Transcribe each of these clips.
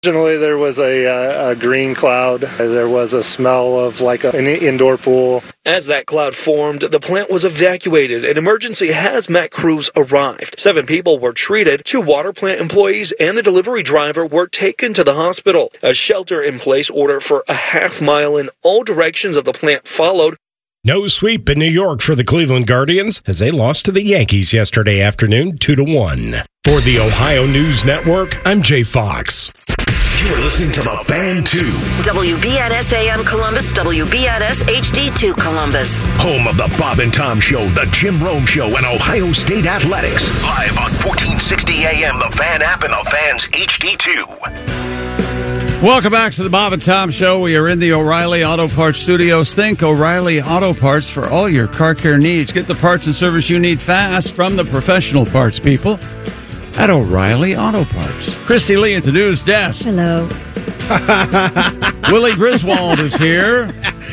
Originally, there was a green cloud. There was a smell of like an indoor pool. As that cloud formed, the plant was evacuated and emergency hazmat crews arrived. 7 people were treated. 2 water plant employees and the delivery driver were taken to the hospital. A shelter-in-place order for a half-mile in all directions of the plant followed. No sweep in New York for the Cleveland Guardians as they lost to the Yankees yesterday afternoon 2-1. For the Ohio News Network, I'm Jay Fox. You're listening to The Fan 2. WBNS AM Columbus, WBNS HD2 Columbus. Home of the Bob and Tom Show, the Jim Rome Show, and Ohio State Athletics. Live on 1460 AM, The Fan app, and The Fan's HD2. Welcome back to the Bob and Tom Show. We are in the O'Reilly Auto Parts Studios. Think O'Reilly Auto Parts for all your car care needs. Get the parts and service you need fast from the professional parts people at O'Reilly Auto Parts. Christy Lee at the news desk. Hello. Willie Griswold is here.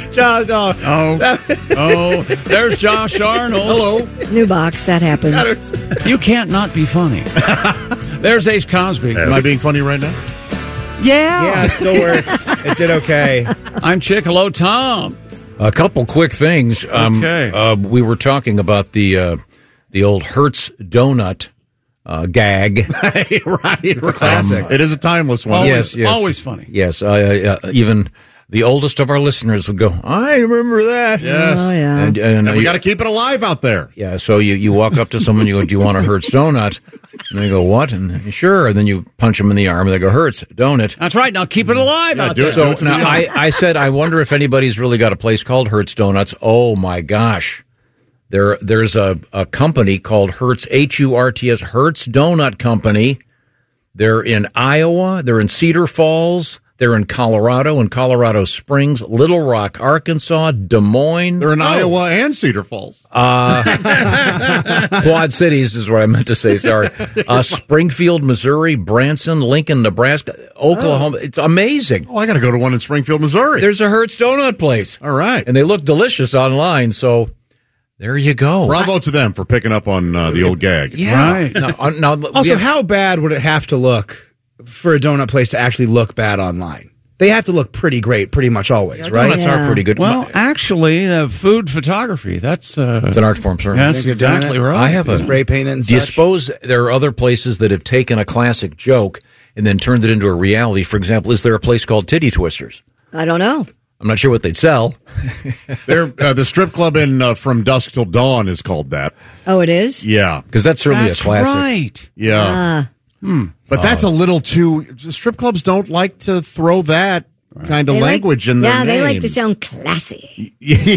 There's Josh Arnold. Hello. New box, that happens. You can't not be funny. There's Ace Cosby. Am I being funny right now? Yeah. It still works. It did okay. I'm Chick. Hello, Tom. A couple quick things. Okay. We were talking about the old Hertz donut gag. Right. It's a classic. It is a timeless one. Always, Yes. always funny. Yes. Even the oldest of our listeners would go, I remember that. Yes. Oh, yeah. And we got to keep it alive out there. Yeah, so you walk up to someone, you go, do you want a Hertz donut? And they go, what? And sure. And then you punch them in the arm, and they go, Hertz donut. That's right. Now keep it alive Yeah, out do there. it. So now I said, I wonder if anybody's really got a place called Hertz Donuts. Oh, my gosh. There's a company called Hertz, H-U-R-T-S, Hertz Donut Company. They're in Iowa. They're in Cedar Falls. They're in Colorado Springs, Little Rock, Arkansas, Des Moines. They're in Iowa and Cedar Falls. Quad Cities is what I meant to say, sorry. Springfield, Missouri, Branson, Lincoln, Nebraska, Oklahoma. It's amazing. Oh, I got to go to one in Springfield, Missouri. There's a Hertz Donut place. All right. And they look delicious online, so there you go. Bravo to them for picking up on the old gag. Yeah. Right. Now, Also, how bad would it have to look for a donut place to actually look bad online? They have to look pretty great pretty much always, right? Donuts are pretty good. Well, actually, food photography, that's... it's an art form, sir. That's exactly right. I have a spray paint and Do you such. suppose there are other places that have taken a classic joke and then turned it into a reality? For example, is there a place called Titty Twisters? I don't know. I'm not sure what they'd sell. The strip club in From Dusk Till Dawn is called that. Oh, it is? Yeah. Because that's certainly That's a classic. right. Yeah. But that's a little too... Strip clubs don't like to throw that kind of They language in their they like to names. sound classy.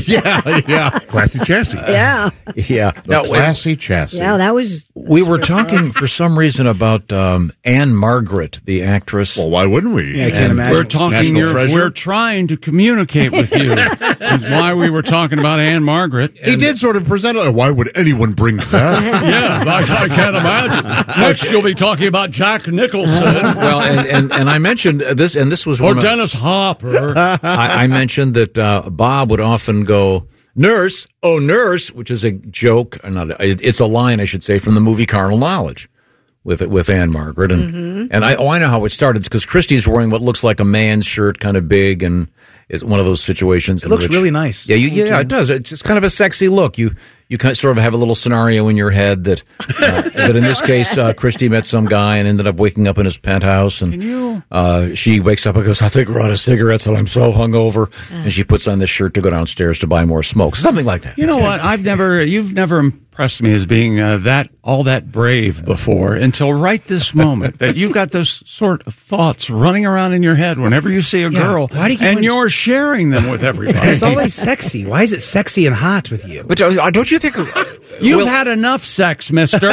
Yeah. Classy chassis. Yeah. Yeah. The Now, classy chassis. Yeah, that was... we were talking for some reason about Anne Margaret, the actress. Well, why wouldn't we? Yeah, I can't imagine. We're talking. National treasure? We're trying to communicate with you. Is why we were talking about Anne Margaret. He did sort of present it. Why would anyone bring that? Yeah, I can't imagine. Next, you'll be talking about Jack Nicholson Well, and I mentioned this, and this was or one of, Dennis Hopper. I mentioned that Bob would often go, "Nurse, oh nurse," which is a joke. It's a line, I should say, from the movie Carnal Knowledge with Anne Margaret, and I know how it started. It's because Christy's wearing what looks like a man's shirt, kind of big, and it's one of those situations. It looks really nice. Yeah, it does. It's just kind of a sexy look. You kind of sort of have a little scenario in your head that in this case, Christy met some guy and ended up waking up in his penthouse, and she wakes up and goes, "I think we're out of cigarettes, and I'm so hungover," and she puts on this shirt to go downstairs to buy more smoke, something like that. You know what? You've never impressed me as being all that brave before until right this moment that you've got those sort of thoughts running around in your head whenever you see a girl, Why do you and you're sharing them with everybody. It's always sexy. Why is it sexy and hot with you? But don't you think You've had enough sex, mister.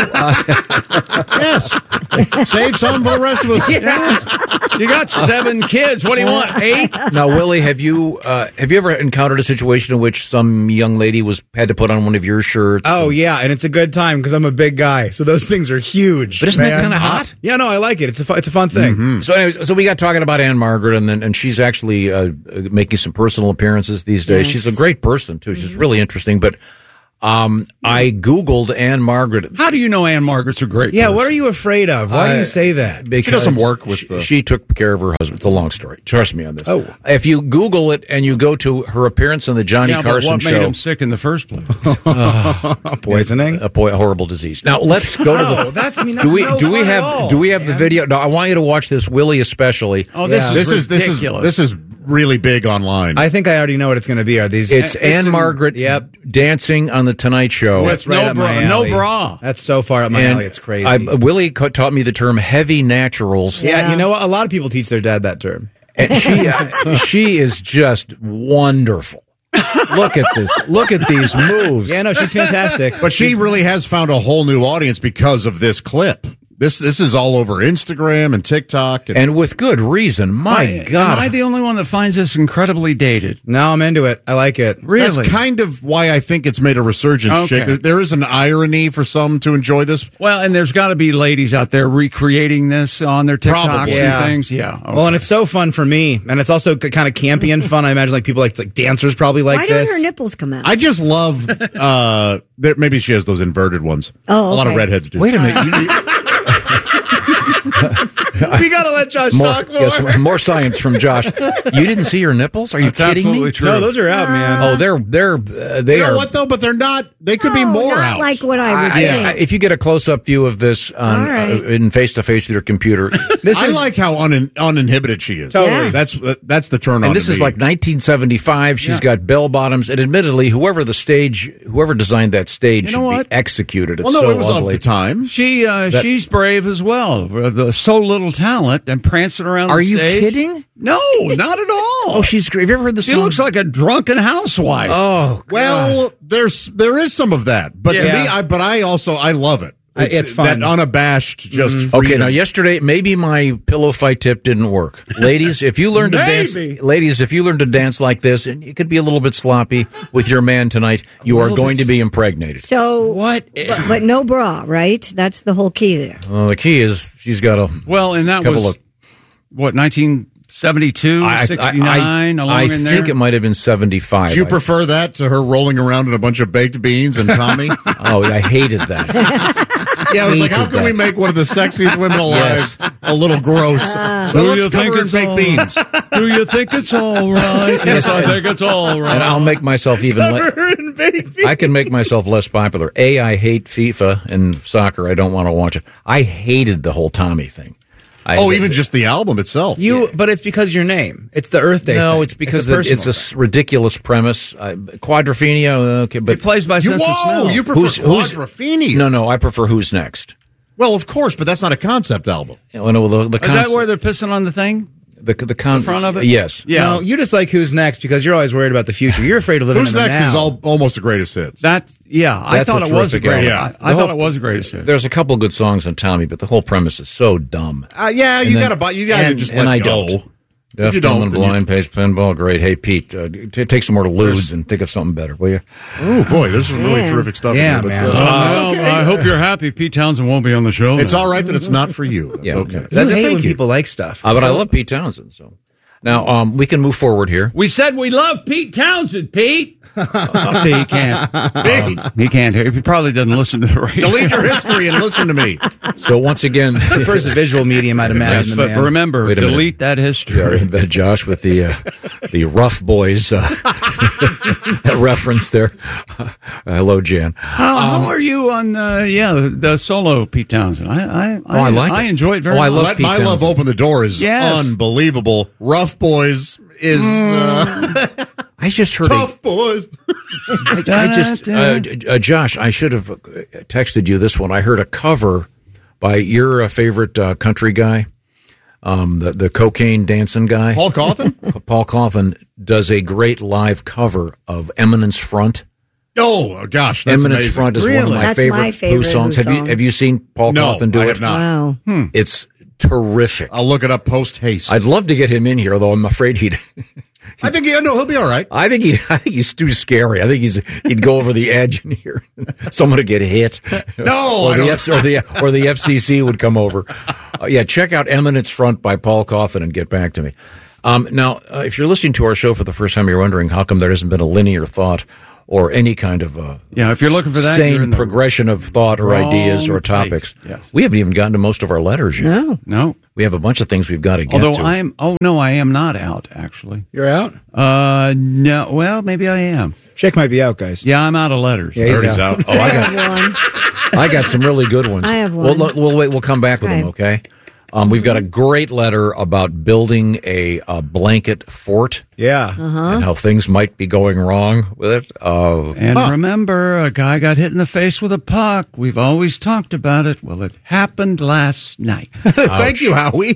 Yes. Save some for the rest of us. You got 7 kids. What do you want, 8? Now, Willie, have you ever encountered a situation in which some young lady had to put on one of your shirts? Oh, yeah, and it's a good time because I'm a big guy, so those things are huge. But isn't that kind of hot? Yeah, no, I like it. It's a fun thing. Mm-hmm. So, anyways, we got talking about Anne Margaret, and she's actually making some personal appearances these days. Yes. She's a great person too. She's really interesting. But I Googled Anne Margaret. How do you know Anne Margaret's a great Yeah, person? what are you afraid of? Why do you say that? Because She does some work with she took care of her husband. It's a long story. Trust me on this. Oh. If you Google it and you go to her appearance on the Johnny Yeah, but Carson what show, made him sick in the first place? Poisoning? a horrible disease. Now let's go to the. That's do we have the video? No, I want you to watch this, Willie, especially. Oh, this is ridiculous. This is really big online. I think I already know what it's going to be. Are these? It's Anne Margaret dancing on the Tonight Show. That's right up my alley. No bra. That's so far up my alley. It's crazy. Willie taught me the term heavy naturals. Yeah, you know what? A lot of people teach their dad that term. And she is just wonderful. Look at this. Look at these moves. Yeah, no, she's fantastic. But she really has found a whole new audience because of this clip. This is all over Instagram and TikTok. And with good reason. My God. Am I the only one that finds this incredibly dated? No, I'm into it. I like it. Really? That's kind of why I think it's made a resurgence, Okay. Jake. There is an irony for some to enjoy this. Well, and there's got to be ladies out there recreating this on their TikToks Probably. and things. Yeah. Okay. Well, and it's so fun for me, and it's also kind of campy and fun. I imagine like people like dancers probably like Why don't this. her nipples come out? I just love maybe she has those inverted ones. Oh, A lot of okay. redheads do. Wait a minute. We gotta let Josh talk more. Yes, more science from Josh. You didn't see her nipples? Are you That's kidding me? absolutely true. No, those are out, man. Oh, they You know are. what though? But they're not. They could be more not out. like what I would think. If you get a close-up view of this on, All right. in face-to-face with your computer, I like how uninhibited she is. Totally. Yeah. That's the turn on. and this to is me. like 1975. She's got bell bottoms, and admittedly, whoever designed that stage You should know what? be executed. It's Well, no, so it was ugly. of the time. She's brave as well. So little talent and prancing around. Are the you stage. kidding? No, not at all. Oh, she's great. Have you ever heard the She song? looks like a drunken housewife. Oh, Well, there is some of that, but to Yeah. me, I love it. It's fun. That unabashed, just freedom. okay. Now, yesterday, maybe my pillow fight tip didn't work. Ladies, if you learn to dance, like this, and it could be a little bit sloppy with your man tonight, you are going to be impregnated. So What? But no bra, right? That's the whole key there. Well, the key is she's got a Well, and that couple was of. 1972, 69, along I in there. think it might have been 75. Do you prefer that to her rolling around in a bunch of baked beans and Tommy? Oh, I hated that. Yeah, I was like, how Hated can we that. make one of the sexiest women alive a little gross? But Do let's you think cover in it's baked all- beans. Do you think it's all right? Yes, I think it's all right. And I'll make myself even I can make myself less popular. I hate FIFA and soccer. I don't want to watch it. I hated the whole Tommy thing. Even just the album itself. But it's because your name. It's the Earth Day. No, thing. it's because a it's personal a ridiculous premise. Quadrophenia, okay, but It plays by sense of smell. You prefer Quadrophenia. No, I prefer Who's Next. Well, of course, but that's not a concept album. Oh, no, the Is that concept- where they're pissing on the thing? the front of it? Yes. Yeah. No, you just like Who's Next because you're always worried about the future. You're afraid of living Who's in the Next now. is almost the greatest hits. I That's thought a it was a terrific great. album. I thought it was a greatest hit. There's a couple good songs on Tommy, but the whole premise is so dumb. Yeah, And you then- gotta just and let I go. don't. If Deaf, you dumb, don't, and then you- blind, pays pinball. Great. Hey, Pete, take some more Ludes and think of something better, will you? Oh boy, this is really terrific stuff. Yeah, here, but, man. it's Well, okay. I hope you're happy. Pete Townsend won't be on the show. It's now. all right that it's not for you. That's Yeah. okay. You That's- hate thank when you. people like stuff. But I love Pete Townsend. So now we can move forward here. We said we love Pete Townsend, Pete. See, he can't. He can't hear. He probably doesn't listen to the radio. Delete your history and listen to me. So once again, First a visual medium, I'd imagine. Yes, the But man. remember, Wait a minute. delete that history. yeah, Josh with the Rough Boys reference there. Hello, Jan. How are you on the solo Pete Townsend? I like I it. enjoy it very Oh, I much. love Let Pete My Love Townsend. Open the Door is Yes. unbelievable. Rough Boys is I just heard Tough Boys. Josh, I should have texted you this one. I heard a cover by your favorite country guy, the cocaine dancing guy. Paul Cauthen? Paul Cauthen does a great live cover of Eminence Front. Oh, gosh, that's Eminence amazing. Front is one of Really? my That's favorite, my favorite Who songs. Who Have you song. have you seen Paul No, Cauthen do I it? have not. Wow. It's terrific. I'll look it up post haste. I'd love to get him in here, though I'm afraid he'd. I think he'll be all right. I think he's too scary. I think he'd go over the edge in here. Someone would get hit. No, or I the don't. or the FCC would come over. Yeah, check out Eminence Front by Paul Cauthen and get back to me. Now, if you're listening to our show for the first time, you're wondering how come there hasn't been a linear thought. or any kind of if you're looking for that, you're sane in the progression of thought or ideas or place. topics. Yes. We haven't even gotten to most of our letters yet. No. We have a bunch of things we've got to get Although to. I am not out, actually. You're out? No. Well, maybe I am. Shake might be out, guys. Yeah, I'm out of letters. Yeah, he's Ernie's out. Oh, I got some really good ones. I have one. We'll wait. We'll come back with them, okay? We've got a great letter about building a blanket fort. Yeah. And how things might be going wrong with it. And remember, a guy got hit in the face with a puck. We've always talked about it. Well, it happened last night. Thank you, Howie.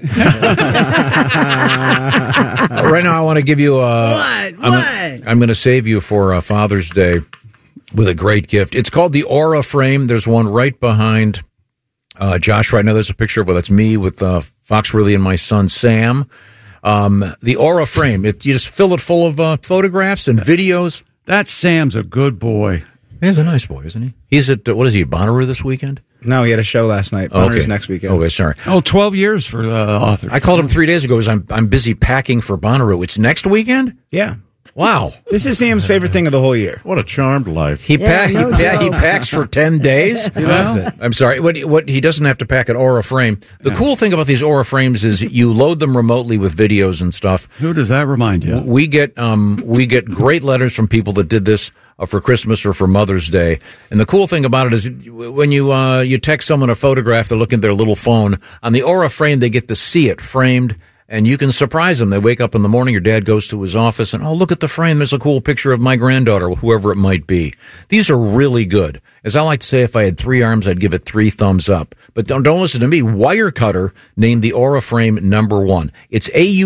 Right now, I want to give you What? I'm going to save you for Father's Day with a great gift. It's called the Aura Frame. There's one right behind Josh right now. There's a picture of that's me with Fox Worthy and my son Sam. The Aura Frame. You just fill it full of photographs and videos. That Sam's a good boy. He's a nice boy, isn't he? He's at what is he? Bonnaroo this weekend? No, he had a show last night. Bonner's next weekend. Okay, sorry. 12 years for the author. I called him 3 days ago because I'm busy packing for Bonnaroo. It's next weekend? Yeah. Wow. This is Sam's favorite thing of the whole year. What a charmed life. He packs for 10 days. He loves it. I'm sorry. What he doesn't have to pack an Aura frame. The cool thing about these Aura frames is you load them remotely with videos and stuff. Who does that remind you? We get great letters from people that did this for Christmas or for Mother's Day. And the cool thing about it is when you text someone a photograph, they're looking at their little phone. On the Aura frame, they get to see it framed. And you can surprise them. They wake up in the morning, your dad goes to his office, and, oh, look at the frame. There's a cool picture of my granddaughter, whoever it might be. These are really good. As I like to say, if I had 3 arms, I'd give it 3 thumbs up. But don't listen to me. Wirecutter named the Aura Frame #1. It's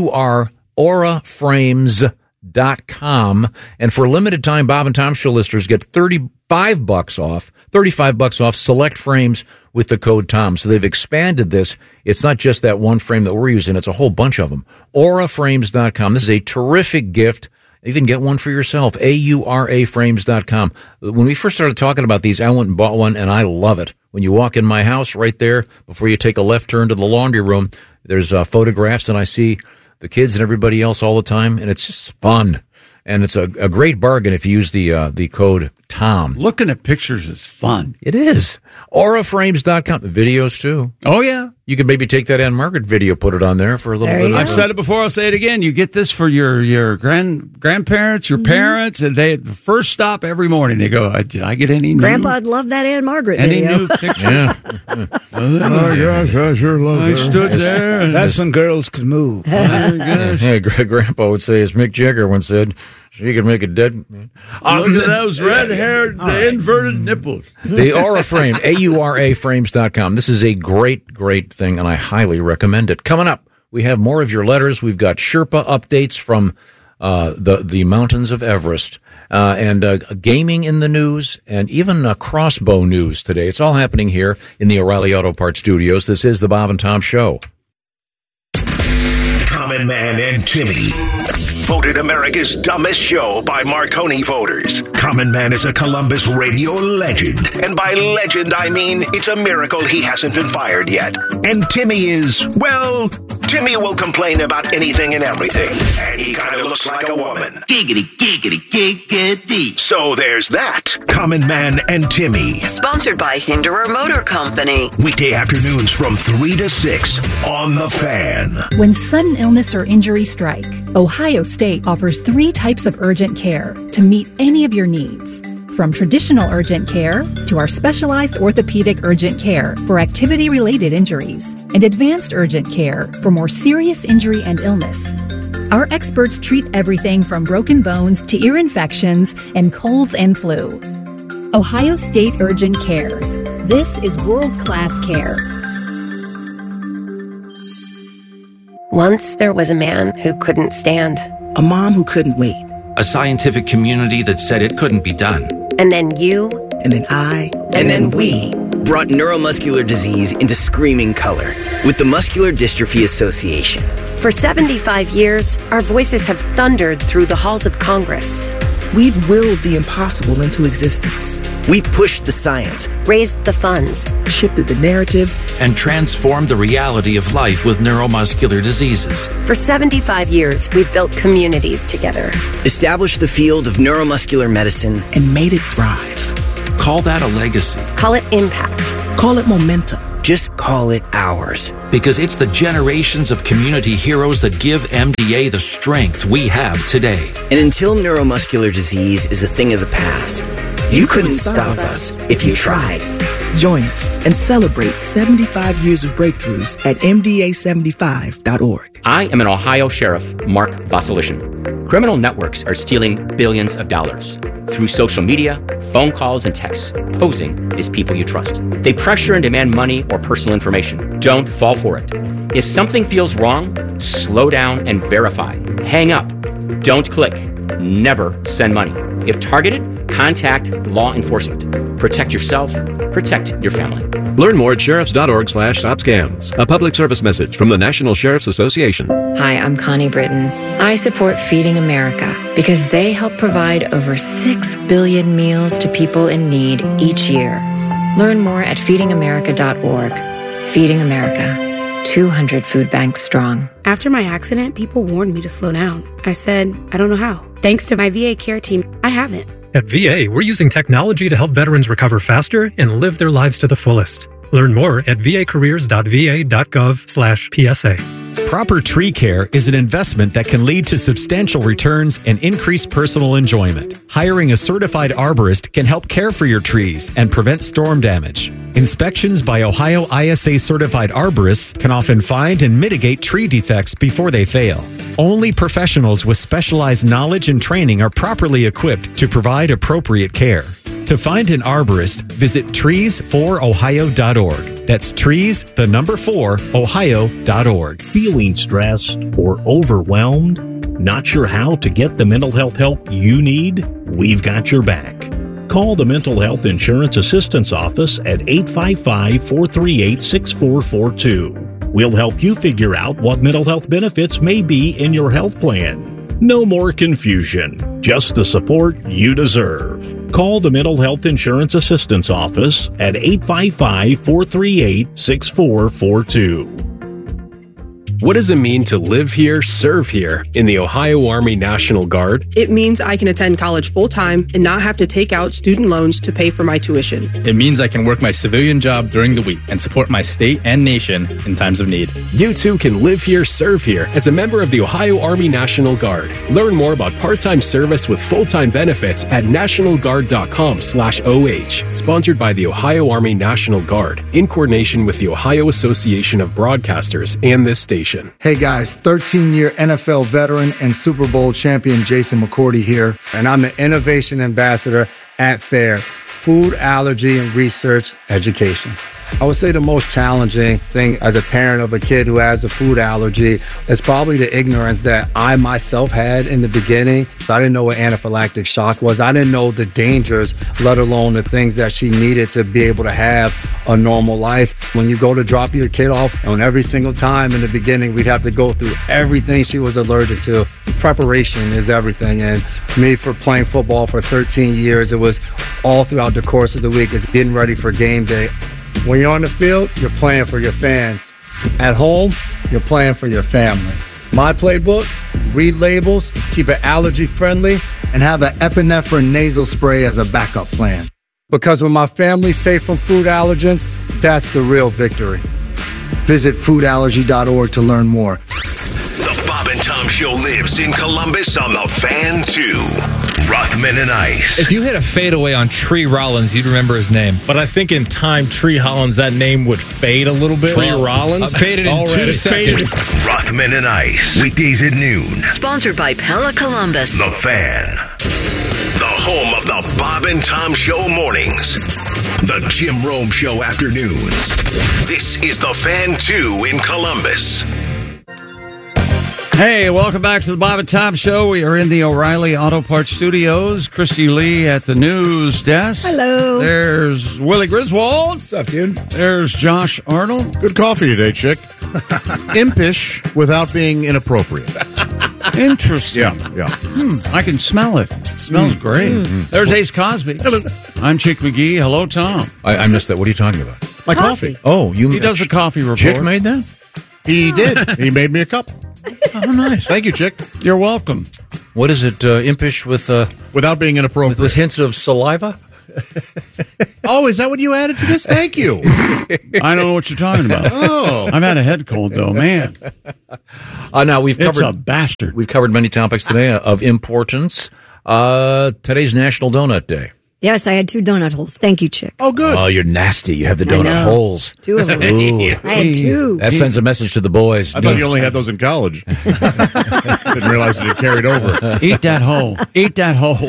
auraframes.com. And for a limited time, Bob and Tom Show listeners get $35 off select frames with the code TOM. So they've expanded this. It's not just that one frame that we're using. It's a whole bunch of them. Auraframes.com. This is a terrific gift. You can get one for yourself. auraframes.com. When we first started talking about these, I went and bought one, and I love it. When you walk in my house right there, before you take a left turn to the laundry room, there's photographs, and I see the kids and everybody else all the time, and it's just fun. And it's a great bargain if you use the code TOM. Looking at pictures is fun. It is. Auraframes.com. Videos, too. Oh, yeah. You could maybe take that Ann Margaret video, put it on there for a little bit. I've said it before. I'll say it again. You get this for your grandparents, your parents, and the first stop every morning. They go, did I get any new? Grandpa'd love that Ann Margaret Any video. new pictures? Yeah. Oh, gosh, I sure love I that. stood there. And That's when girls could move. Yeah, Grandpa would say, as Mick Jagger once said, she could make a dead man. Look at those red-haired, inverted nipples. The Aura Frame, auraframes.com. This is a great, great thing, and I highly recommend it. Coming up, we have more of your letters. We've got Sherpa updates from the mountains of Everest, and gaming in the news, and even crossbow news today. It's all happening here in the O'Reilly Auto Parts studios. This is the Bob and Tom Show. Common Man and Timmy. Voted America's dumbest show by Marconi voters. Common Man is a Columbus radio legend. And by legend, I mean it's a miracle he hasn't been fired yet. And Timmy is, well, Timmy will complain about anything and everything. And he kind of looks like a woman. Giggity, giggity, giggity. So there's that. Common Man and Timmy. Sponsored by Hinderer Motor Company. Weekday afternoons from 3 to 6 on The Fan. When sudden illness or injury strike, Ohio State offers 3 types of urgent care to meet any of your needs. From traditional urgent care to our specialized orthopedic urgent care for activity-related injuries and advanced urgent care for more serious injury and illness. Our experts treat everything from broken bones to ear infections and colds and flu. Ohio State Urgent Care. This is world-class care. Once there was a man who couldn't stand. A mom who couldn't wait. A scientific community that said it couldn't be done. And then you. And then I. And then we. Brought neuromuscular disease into screaming color with the Muscular Dystrophy Association. For 75 years, our voices have thundered through the halls of Congress. We've willed the impossible into existence. We've pushed the science, raised the funds, shifted the narrative, and transformed the reality of life with neuromuscular diseases. For 75 years, we've built communities together. established the field of neuromuscular medicine, and made it thrive. Call that a legacy. Call it impact. Call it momentum. Just call it ours. Because it's the generations of community heroes that give MDA the strength we have today. And until neuromuscular disease is a thing of the past, you couldn't stop us if you tried. Join us and celebrate 75 years of breakthroughs at MDA75.org. I am an Ohio Sheriff, Mark Vasilishin. Criminal networks are stealing billions of dollars through social media, phone calls, and texts, posing as people you trust. They pressure and demand money or personal information. Don't fall for it. If something feels wrong, slow down and verify. Hang up. Don't click. Never send money. If targeted, contact law enforcement. Protect yourself. Protect your family. Learn more at sheriffs.org/stopscams. A public service message from the National Sheriff's Association. Hi, I'm Connie Britton. I support Feeding America because they help provide over 6 billion meals to people in need each year. Learn more at feedingamerica.org. Feeding America. 200 food banks strong. After my accident, people warned me to slow down. I said, I don't know how. Thanks to my VA care team, I haven't. At VA, we're using technology to help veterans recover faster and live their lives to the fullest. Learn more at vacareers.va.gov/PSA. Proper tree care is an investment that can lead to substantial returns and increased personal enjoyment. Hiring a certified arborist can help care for your trees and prevent storm damage. Inspections by Ohio ISA certified arborists can often find and mitigate tree defects before they fail. Only professionals with specialized knowledge and training are properly equipped to provide appropriate care. To find an arborist, visit trees4ohio.org. That's trees4ohio.org. Feeling stressed or overwhelmed? Not sure how to get the mental health help you need? We've got your back. Call the Mental Health Insurance Assistance Office at 855-438-6442. We'll help you figure out what mental health benefits may be in your health plan. No more confusion, just the support you deserve. Call the Mental Health Insurance Assistance Office at 855-438-6442. What does it mean to live here, serve here in the Ohio Army National Guard? It means I can attend college full-time and not have to take out student loans to pay for my tuition. It means I can work my civilian job during the week and support my state and nation in times of need. You too can live here, serve here as a member of the Ohio Army National Guard. Learn more about part-time service with full-time benefits at nationalguard.com/OH. Sponsored by the Ohio Army National Guard in coordination with the Ohio Association of Broadcasters and this station. Hey guys, 13-year NFL veteran and Super Bowl champion Jason McCourty here, and I'm the Innovation Ambassador at FAIR, Food Allergy and Research Education. I would say the most challenging thing as a parent of a kid who has a food allergy is probably the ignorance that I myself had in the beginning. I didn't know what anaphylactic shock was. I didn't know the dangers, let alone the things that she needed to be able to have a normal life. When you go to drop your kid off, and every single time in the beginning, we'd have to go through everything she was allergic to. Preparation is everything. And me, for playing football for 13 years, it was all throughout the course of the week. It's getting ready for game day. When you're on the field, you're playing for your fans. At home, you're playing for your family. My playbook, read labels, keep it allergy friendly, and have an epinephrine nasal spray as a backup plan. Because when my family's safe from food allergens, that's the real victory. Visit foodallergy.org to learn more. The Bob and Tom Show lives in Columbus on the Fan 2. Rothman and Ice. If you hit a fadeaway on Tree Rollins, you'd remember his name. But I think in time, Tree Hollins, that name would fade a little bit. Tree Rollins? Faded in 2 seconds. Rothman and Ice. Weekdays at noon. Sponsored by Pella Columbus. The Fan. The home of the Bob and Tom Show mornings. The Jim Rome Show afternoons. This is the Fan 2 in Columbus. Hey, welcome back to the Bob and Tom Show. We are in the O'Reilly Auto Parts Studios. Christy Lee at the news desk. Hello. There's Willie Griswold. What's up, dude? There's Josh Arnold. Good coffee today, chick. Impish without being inappropriate. Interesting. Yeah. I can smell it. Smells great. There's Ace Cosby. Hello. I'm Chick McGee. Hello, Tom. I missed that. What are you talking about? My coffee. Oh, He does a coffee report. Chick made that? He did. He made me a cup. Oh, nice. Thank you, Chick. You're welcome. What is it, impish with... Without being inappropriate. With hints of saliva? Oh, is that what you added to this? Thank you. I don't know what you're talking about. Oh. I've had a head cold, though, man. Now we've It's covered a bastard. We've covered many topics today of importance. Today's National Donut Day. Yes, I had 2 donut holes. Thank you, Chick. Oh, good. Oh, you're nasty. You have the I donut know. holes. 2 of them. Ooh. I had 2. That sends a message to the boys. I thought you only had those in college. Didn't realize that it carried over. Eat that hole. Eat that hole.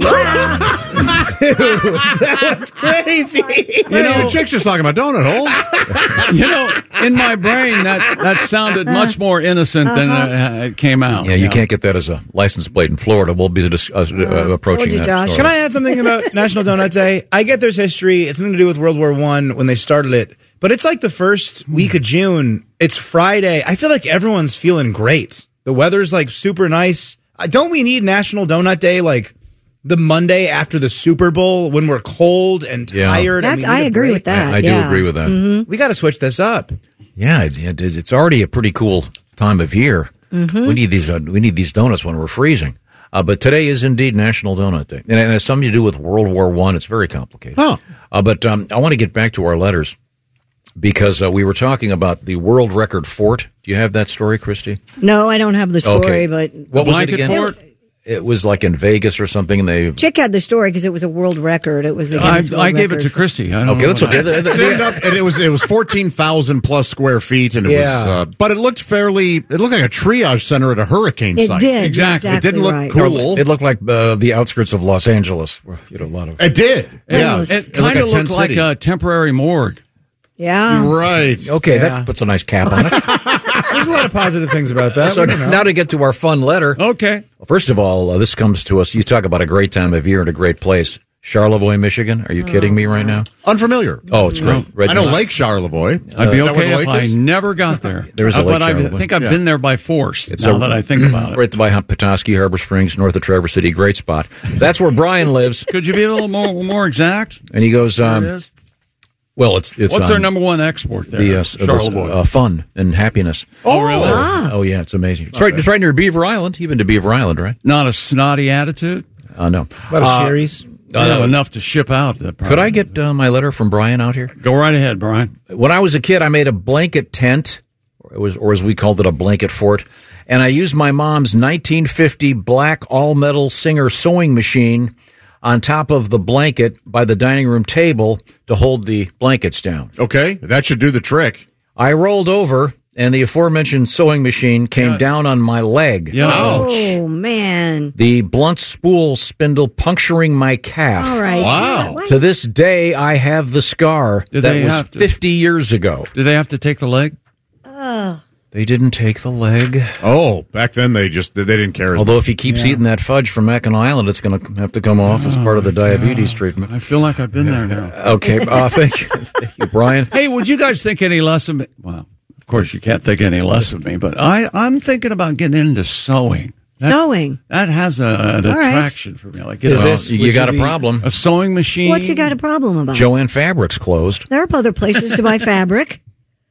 That was crazy. You know, Chick's just talking about donut holes. You know, in my brain, that sounded much more innocent than it came out. Yeah, you can't get that as a license plate in Florida. We'll be approaching you, that. Josh. story. Can I add something about National Donut Day? I get there's history. It's something to do with World War I when they started it. But it's like the first week of June. It's Friday. I feel like everyone's feeling great. The weather's like super nice. Don't we need National Donut Day like the Monday after the Super Bowl when we're cold and tired? I agree with that. I do agree with that. Mm-hmm. We got to switch this up. Yeah, it's already a pretty cool time of year. Mm-hmm. We need these donuts when we're freezing. But today is indeed National Donut Day, and it has something to do with World War I. It's very complicated. Huh. But I want to get back to our letters because we were talking about the world record fort. Do you have that story, Christy? No, I don't have the story, but what was it Blanket again? fort? It was like in Vegas or something. And they Chick had the story because it was a world record. It was the Guinness World I gave it Record to for- Christy. I don't okay, know that's what okay. It ended up, and it was 14,000 plus square feet, and it was, but it looked like a triage center at a hurricane It site. did. Exactly. It didn't look right. cool. It looked like the outskirts of Los Angeles. Where, a lot of It did. Yeah, Almost. It looked kind of like a tent looked like city. a temporary morgue. Yeah. Right. Okay, that puts a nice cap on it. There's a lot of positive things about that. So now to get to our fun letter. Okay. First of all, this comes to us. You talk about a great time of year and a great place. Charlevoix, Michigan. Are you kidding me right now? Unfamiliar. Oh, it's great. I know Lake Charlevoix. I'd be Is that where okay the if lake I is? never got there. There is a Lake But I Charlevoix. think I've been there by force. It's Now that I think about it. Right by Petoskey, Harbor Springs, north of Traverse City. Great spot. That's where Brian lives. Could you be a little more exact? And he goes, Where it is? well, it's What's their number one export there? Charlevoix. Fun and happiness. Oh, really? Oh, yeah, it's amazing. It's right near Beaver Island. You've been to Beaver Island, right? Not a snotty attitude? No. A lot of Sherry's. Enough to ship out. Could I get my letter from Brian out here? Go right ahead, Brian. When I was a kid, I made a blanket tent, or as we called it, a blanket fort, and I used my mom's 1950 black all-metal Singer sewing machine on top of the blanket by the dining room table to hold the blankets down. Okay, that should do the trick. I rolled over, and the aforementioned sewing machine came down on my leg. Yeah. Oh, man. The blunt spool spindle puncturing my calf. All right. Wow. To this day, I have the scar Did that they was have to- 50 years ago. Do they have to take the leg? Oh. They didn't take the leg. Oh, back then they didn't care. Although if he keeps eating that fudge from Mackinac Island, it's going to have to come off as part of the diabetes treatment. I feel like I've been there now. Okay, thank you, Brian. Hey, would you guys think any less of me? Well, of course you can't think any less of me, but I'm thinking about getting into sewing. Sewing. That has an All right. attraction for me. Like, You got a problem. A sewing machine. What's he got a problem about? Joanne Fabric's closed. There are other places to buy fabric.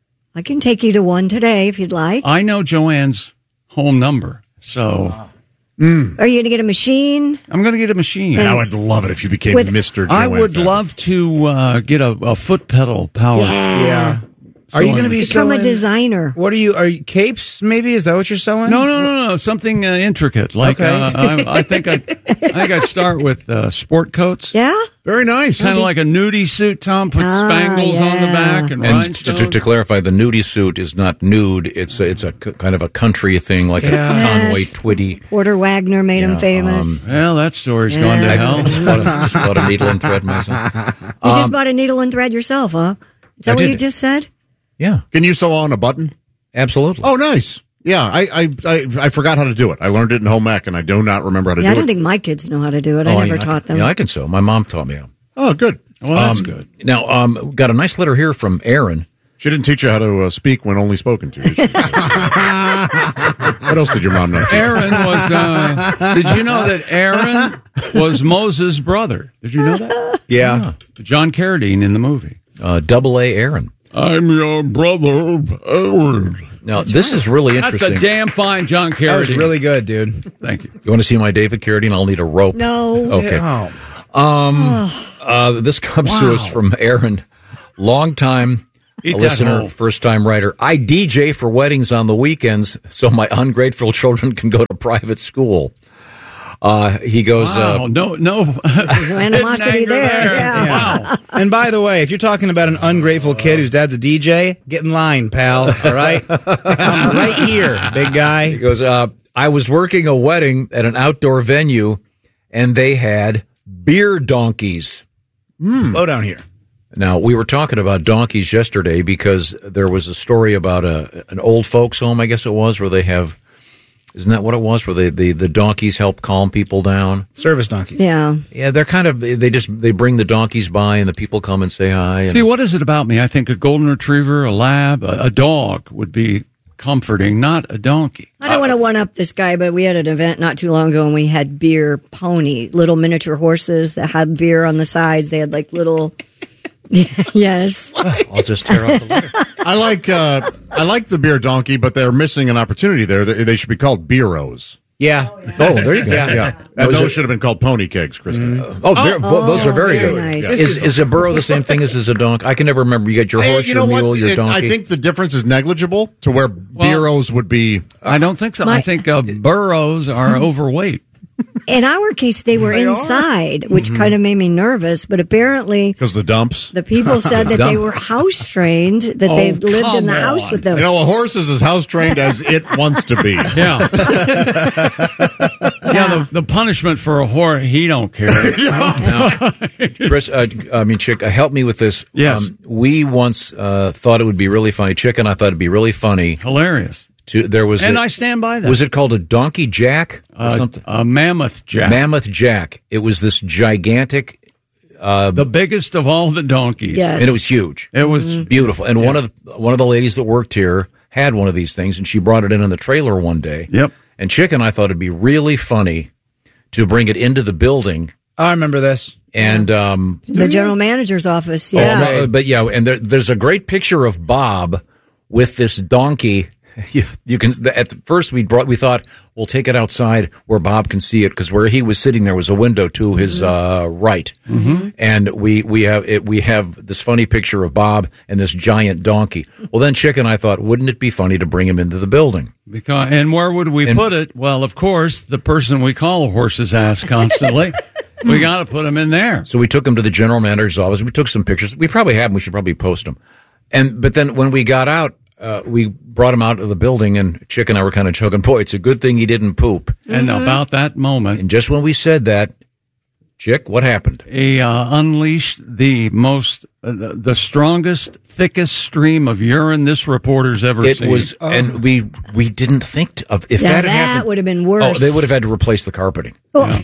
I can take you to one today if you'd like. I know Joanne's home number, so Are you going to get a machine? I'm going to get a machine. I would love it if you became With- Mr. Joanne I would Fabric. love to get a foot pedal power. Yeah. Are you going to be Become a sewing? designer. What are you capes? Maybe is that what you're sewing? No. Something intricate. Like Okay. I think I'd start with sport coats. Yeah? Very nice. Kind of like a nudie suit. Tom puts spangles on the back and And rhinestones. to clarify, the nudie suit is not nude. It's a kind of a country thing, like a Conway Twitty. Porter Wagner made him famous. Well, that story's gone to hell. I just bought a needle and thread myself. You just bought a needle and thread yourself, huh? Is that I what did. you just said? Yeah, Can you sew on a button? absolutely. Oh, nice. Yeah, I forgot how to do it. I learned it in home ec, and I do not remember how to Yeah, I do don't it. think my kids know how to do it. I never taught them. Yeah, I can sew. My mom taught me how. Oh, good. Well, that's good. Now, got a nice letter here from Aaron. She didn't teach you how to speak when only spoken to. Did she? What else did your mom know? Aaron was. Did you know that Aaron was Moses' brother. Did you know that? Yeah. John Carradine in the movie. Double A Aaron. I'm your brother, Aaron. Now, this is really interesting. That's a damn fine John Carradine. That was really good, dude. Thank you. You want to see my David Carradine? I'll need a rope. No. Okay. This comes to us from Aaron. Long-time listener, first-time writer. I DJ for weddings on the weekends so my ungrateful children can go to private school. He goes, no animosity there. Yeah. Wow. And by the way, if you're talking about an ungrateful kid whose dad's a DJ, get in line, pal. All right? I'm right here, big guy. He goes, I was working a wedding at an outdoor venue, and they had beer donkeys. Slow down here. Now, we were talking about donkeys yesterday because there was a story about an old folks home, I guess it was, where they have... Isn't that what it was? Where the donkeys help calm people down? Service donkeys. Yeah. Yeah, they're kind of, they bring the donkeys by and the people come and say hi. And, See, what is it about me? I think a golden retriever, a lab, a dog would be comforting, not a donkey. I don't want to one-up this guy, but we had an event not too long ago and we had beer pony, little miniature horses that had beer on the sides. They had like little... Yes. I'll just tear off the letter. I like the beer donkey, but they're missing an opportunity there. They should be called beeros. Yeah. Oh, there you go. Yeah. And those should have been called pony kegs, Kristen. Those are very good. Nice. Is a burro the same thing as a donkey? I can never remember. You got your horse, your mule, your donkey. I think the difference is negligible to where beeros would be. I don't think so. I think burros are overweight. In our case, they were inside, which kind of made me nervous. But apparently, because the dumps, the people said that they were house trained, that they lived in the house with them. You know, a horse is as house trained as it wants to be. Yeah, the punishment for a horse, he don't care. Now, Chris, Chick, help me with this. Yes, we once thought it would be really funny. Chick and I thought it'd be really funny, hilarious. I stand by that. Was it called a donkey jack or something? A mammoth jack. Mammoth jack. It was this gigantic, the biggest of all the donkeys. Yes. And it was huge. It was beautiful. And one of the ladies that worked here had one of these things, and she brought it in the trailer one day. Yep. And Chick and I thought it'd be really funny to bring it into the building. I remember this. And the general manager's office. Yeah. And there's a great picture of Bob with this donkey. You can. At first, we thought we'll take it outside where Bob can see it, because where he was sitting there was a window to his right, and we have this funny picture of Bob and this giant donkey. Well, then Chick and I thought, wouldn't it be funny to bring him into the building? And where would we put it? Well, of course, the person we call a horse's ass constantly. We got to put him in there. So we took him to the general manager's office. We took some pictures. We probably have them. We should probably post them. But then when we got out. We brought him out of the building, and Chick and I were kind of joking, boy, it's a good thing he didn't poop. And about that moment... And just when we said that, Chick, what happened? He unleashed the the strongest, thickest stream of urine this reporter's ever seen. It was, and we didn't think of if that had happened. That would have been worse. Oh, they would have had to replace the carpeting. Well,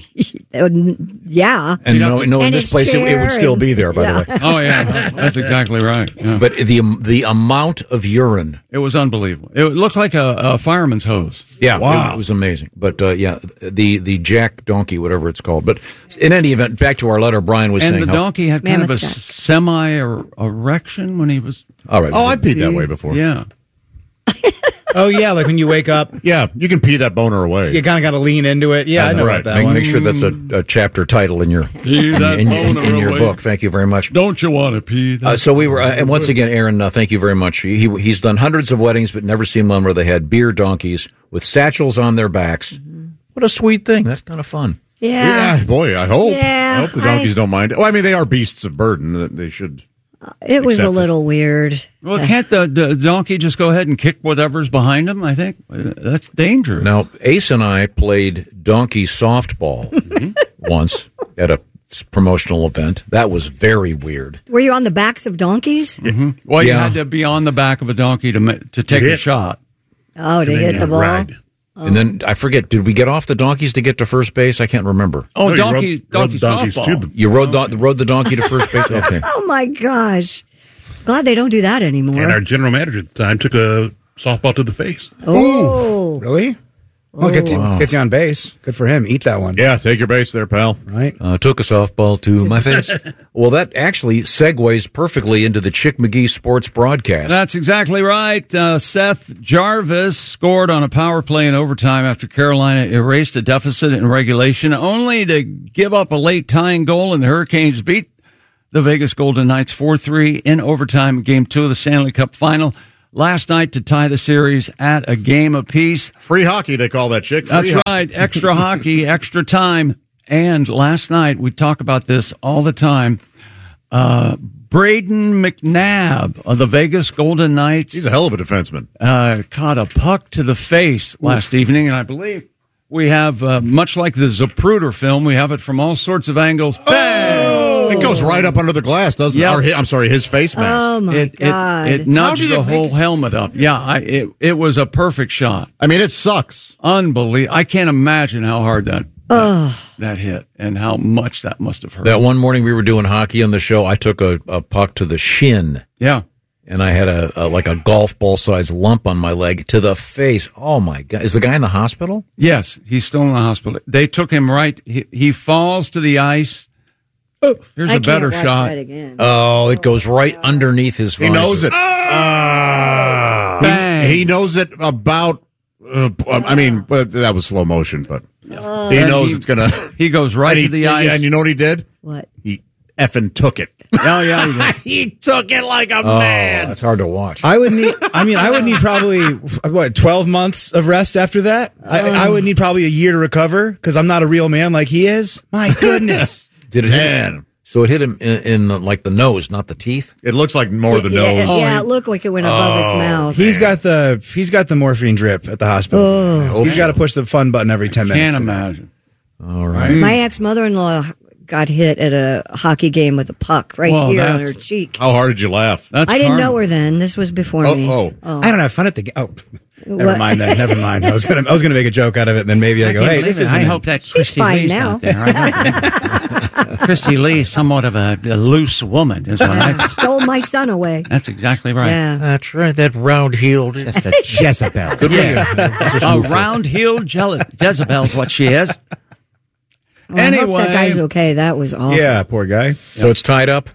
yeah. And in this place, it would still be there, by the way. Oh, yeah. That's exactly right. Yeah. But the amount of urine. It was unbelievable. It looked like a fireman's hose. Yeah. Wow. It was amazing. But, the Jack donkey, whatever it's called. But in any event, back to our letter, Brian was saying. And the donkey had kind of a semi-erection when he was... All right. Oh, I peed that way before. Yeah. Oh, yeah, like when you wake up. Yeah, you can pee that boner away. So you kind of got to lean into it. Yeah, I know about that one. Make sure that's a chapter title in your in your book. Thank you very much. Don't you want to pee? So we were, and once again, Aaron, thank you very much. He's done hundreds of weddings, but never seen one where they had beer donkeys with satchels on their backs. What a sweet thing. That's kind of fun. Yeah. Boy, I hope. Yeah, I hope the donkeys don't mind. Well, I mean, they are beasts of burden. They should. It was a little weird. Well, can't the donkey just go ahead and kick whatever's behind him? I think that's dangerous. Now, Ace and I played donkey softball once at a promotional event. That was very weird. Were you on the backs of donkeys? Mm-hmm. Well, you had to be on the back of a donkey to take a shot. Oh, to hit the ball? Ride. Oh. And then, I forget, did we get off the donkeys to get to first base? I can't remember. Oh, no, donkey softball. You rode the donkey to first base? Okay. Oh, my gosh. Glad they don't do that anymore. And our general manager at the time took a softball to the face. Oh. Really? Well, gets you on base. Good for him. Eat that one. Yeah, take your base there, pal. Right. Took a softball to my face. Well, that actually segues perfectly into the Chick McGee Sports broadcast. That's exactly right. Seth Jarvis scored on a power play in overtime after Carolina erased a deficit in regulation, only to give up a late tying goal, and the Hurricanes beat the Vegas Golden Knights 4-3 in overtime, Game 2 of the Stanley Cup Final. Last night to tie the series at a game apiece. Free hockey, they call that, Chick. That's right. Extra hockey, extra time. And last night, we talk about this all the time. Braden McNabb of the Vegas Golden Knights. He's a hell of a defenseman. Caught a puck to the face last evening, and I believe we have, much like the Zapruder film, we have it from all sorts of angles. Bang! It goes right up under the glass, doesn't it? Yep. I'm sorry, his face mask. Oh, my God. It nudged the whole helmet up. Yeah, it was a perfect shot. I mean, it sucks. Unbelievable. I can't imagine how hard that hit and how much that must have hurt. That one morning we were doing hockey on the show, I took a puck to the shin. Yeah. And I had a golf ball size lump on my leg to the face. Oh my God. Is the guy in the hospital? Yes, he's still in the hospital. They took him right. He falls to the ice. Here's a better shot. Oh, it goes right underneath his visor. He knows it. He knows it about, but that was slow motion, but he knows it's going to. He goes right to the ice. And you know what he did? What? He effing took it. Oh, yeah, he did. He took it like a man. That's hard to watch. I would need probably 12 months of rest after that. I would need probably a year to recover because I'm not a real man like he is. My goodness. Did it hit him? So it hit him in the nose, not the teeth? It looks like more the nose. Yeah, it looked like it went above his mouth. He's got the morphine drip at the hospital. He's got to push the fun button every 10 minutes. Can't imagine. All right. My ex-mother-in-law got hit at a hockey game with a puck here on her cheek. How hard did you laugh? I didn't know her then. This was before me. I don't have fun at the game. Oh. Never mind that. Never mind. I was gonna make a joke out of it, and then maybe I go, "Hey, this is." I hope that Christy Lee's now. out there. Christy Lee is somewhat of a loose woman, is what I stole my son away. That's exactly right. Yeah. That's right. That round-heeled, just a Jezebel. Good a round-heeled Jezebel is what she is. Well, I hope that guy's okay. That was awful. Yeah, poor guy. So it's tied up.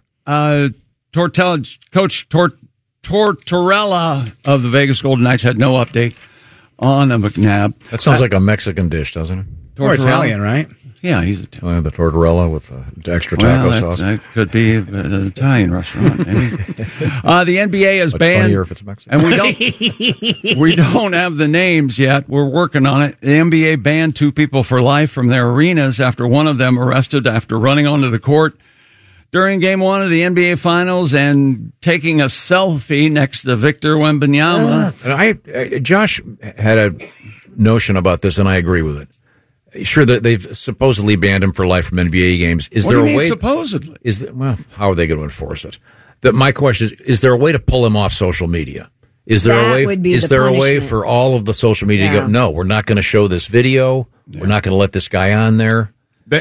Coach Tortorella of the Vegas Golden Knights had no update on McNabb. That sounds like a Mexican dish, doesn't it? Or Italian, right? Yeah, he's Italian. The tortorella with extra taco sauce. That could be an Italian restaurant, maybe. The NBA is banned, funnier if it's Mexican. And we don't have the names yet. We're working on it. The NBA banned 2 people for life from their arenas after one of them arrested after running onto the court during Game 1 of the NBA Finals and taking a selfie next to Victor Wembanyama. Josh had a notion about this, and I agree with it. Sure, they've supposedly banned him for life from NBA games. What do you mean supposedly? How are they going to enforce it? My question is there a way to pull him off social media? Is there a way for all of the social media to go, no, we're not going to show this video. Yeah. We're not going to let this guy on there.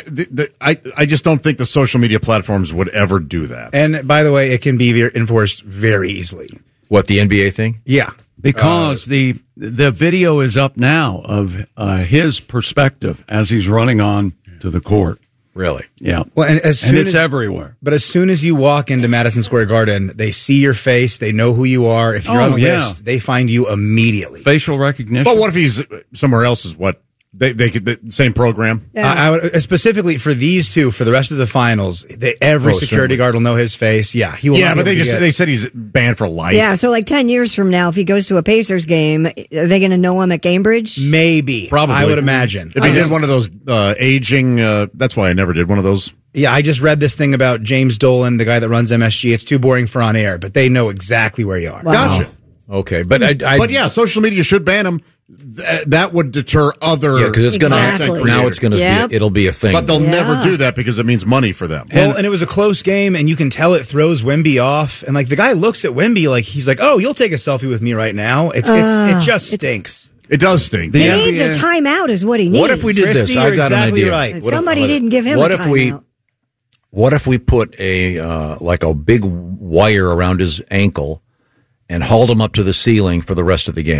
I just don't think the social media platforms would ever do that. And by the way, it can be enforced very easily. What, the NBA thing? Yeah. Because the video is up now of his perspective as he's running on to the court. Really? Yeah. Well, and it's everywhere. But as soon as you walk into Madison Square Garden, they see your face. They know who you are. If you're on the list, they find you immediately. Facial recognition. But what if he's somewhere else? Is what? They could the same program. Yeah. I would, specifically for these two, for the rest of the finals, every security guard will know his face. Yeah, he will. Yeah, but they said he's banned for life. Yeah, so like 10 years from now, if he goes to a Pacers game, are they going to know him at Cambridge? Maybe, probably. I would imagine if he did one of those aging. That's why I never did one of those. Yeah, I just read this thing about James Dolan, the guy that runs MSG. It's too boring for on air, but they know exactly where you are. Wow. Gotcha. Okay, but but yeah, social media should ban him. That would deter other. Yeah, because it's going to now. It's going to be. It'll be a thing. But they'll never do that because it means money for them. Well, and it was a close game, and you can tell it throws Wemby off. And like the guy looks at Wemby like he's like, "Oh, you'll take a selfie with me right now." It just stinks. It does stink. He needs a timeout, is what he needs. What if we did Christy, this? I got exactly an idea. Right. Somebody didn't give him a timeout. What if we put a big wire around his ankle and hauled him up to the ceiling for the rest of the game?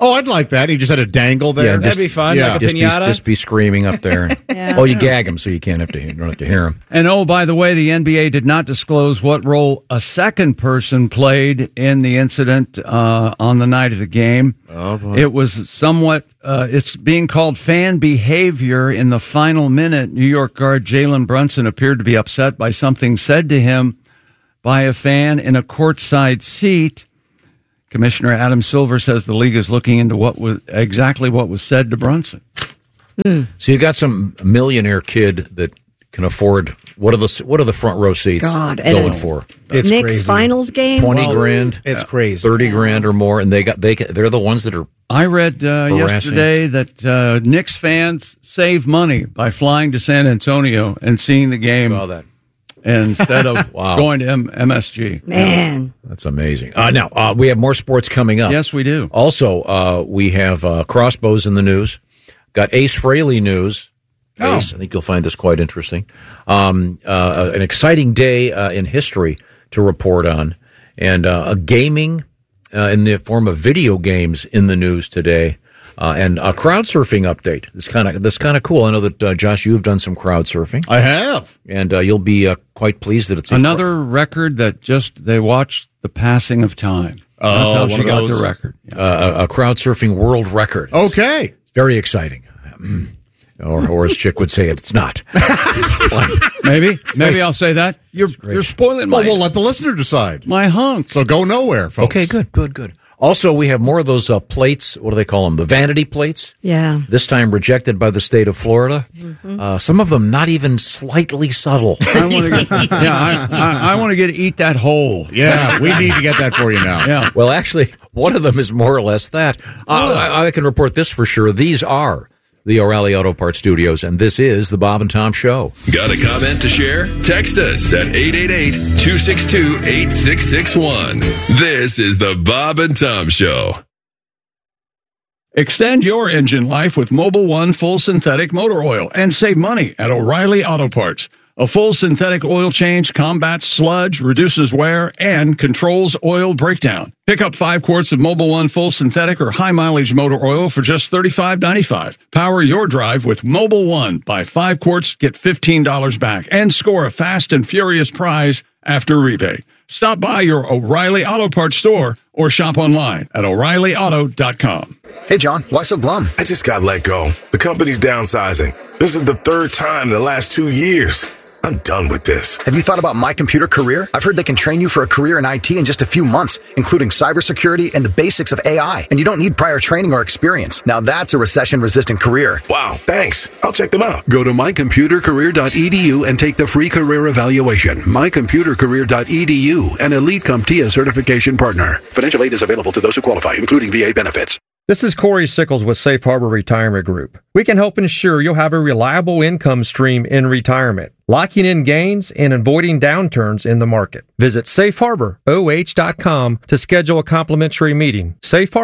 Oh, I'd like that. He just had a dangle there. Yeah, That'd be fun, like a piñata. Just be screaming up there. Yeah. Oh, you gag him so you don't have to hear him. And oh, by the way, the NBA did not disclose what role a second person played in the incident on the night of the game. Oh, boy. It was somewhat, it's being called fan behavior. In the final minute, New York guard Jalen Brunson appeared to be upset by something said to him by a fan in a courtside seat. Commissioner Adam Silver says the league is looking into what was said to Brunson. So you got some millionaire kid that can afford what are the front row seats going for? It's Knicks crazy. Finals game, $20,000. It's crazy. $30,000 or more, and they're the ones that are. I read yesterday that Knicks fans save money by flying to San Antonio and seeing the game. I saw that. Instead of going to MSG. Man. That's amazing. Now, we have more sports coming up. Yes, we do. Also, we have crossbows in the news. Got Ace Frehley news. Ace, I think you'll find this quite interesting. An exciting day in history to report on. And a gaming in the form of video games in the news today. And a crowd surfing update. This kind of cool. I know that Josh, you've done some crowd surfing. I have, and you'll be quite pleased that it's another record that they watched the passing of time. That's how she got the record. A crowd surfing world record. Okay, it's very exciting. Or as Chick would say, it's not. Maybe I'll say that. You're spoiling my. Well, we'll let the listener decide. My hunk. So go nowhere, folks. Okay, good. Also, we have more of those plates. What do they call them? The vanity plates. Yeah. This time rejected by the state of Florida. Mm-hmm. Some of them not even slightly subtle. I want to get eat that whole. Yeah, we need to get that for you now. Yeah. Well, actually, one of them is more or less that. I can report this for sure. These are the O'Reilly Auto Parts Studios, and this is the Bob and Tom Show. Got a comment to share? Text us at 888-262-8661. This is the Bob and Tom Show. Extend your engine life with Mobil 1 full synthetic motor oil and save money at O'Reilly Auto Parts. A full synthetic oil change combats sludge, reduces wear, and controls oil breakdown. Pick up 5 quarts of Mobil 1 full synthetic or high-mileage motor oil for just $35.95. Power your drive with Mobil 1. Buy 5 quarts, get $15 back, and score a fast and furious prize after rebate. Stop by your O'Reilly Auto Parts store or shop online at O'ReillyAuto.com. Hey, John, why so glum? I just got let go. The company's downsizing. This is the 3rd time in the last 2 years. I'm done with this. Have you thought about My Computer Career? I've heard they can train you for a career in IT in just a few months, including cybersecurity and the basics of AI. And you don't need prior training or experience. Now that's a recession-resistant career. Wow, thanks. I'll check them out. Go to mycomputercareer.edu and take the free career evaluation. Mycomputercareer.edu, an Elite CompTIA certification partner. Financial aid is available to those who qualify, including VA benefits. This is Corey Sickles with Safe Harbor Retirement Group. We can help ensure you'll have a reliable income stream in retirement, locking in gains and avoiding downturns in the market. Visit safeharboroh.com to schedule a complimentary meeting.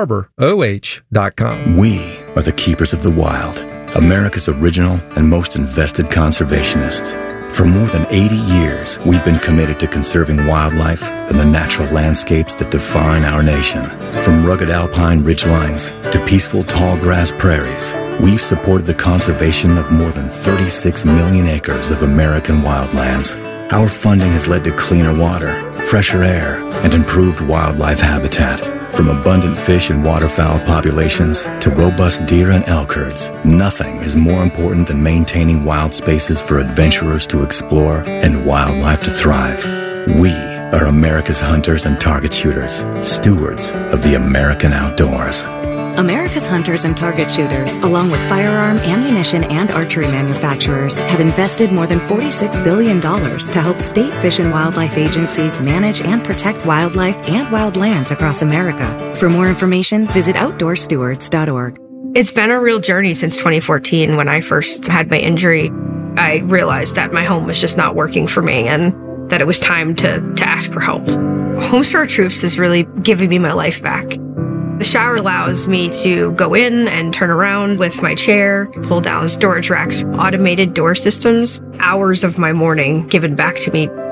safeharboroh.com. We are the keepers of the wild, America's original and most invested conservationists. For more than 80 years, we've been committed to conserving wildlife and the natural landscapes that define our nation. From rugged alpine ridgelines to peaceful tall grass prairies, we've supported the conservation of more than 36 million acres of American wildlands. Our funding has led to cleaner water, fresher air, and improved wildlife habitat. From abundant fish and waterfowl populations to robust deer and elk herds, nothing is more important than maintaining wild spaces for adventurers to explore and wildlife to thrive. We are America's hunters and target shooters, stewards of the American outdoors. America's hunters and target shooters, along with firearm, ammunition, and archery manufacturers, have invested more than $46 billion to help state fish and wildlife agencies manage and protect wildlife and wildlands across America. For more information, visit OutdoorStewards.org. It's been a real journey since 2014. When I first had my injury, I realized that my home was just not working for me and that it was time to ask for help. Homes for Our Troops is really giving me my life back. The shower allows me to go in and turn around with my chair, pull down storage racks, automated door systems, hours of my morning given back to me.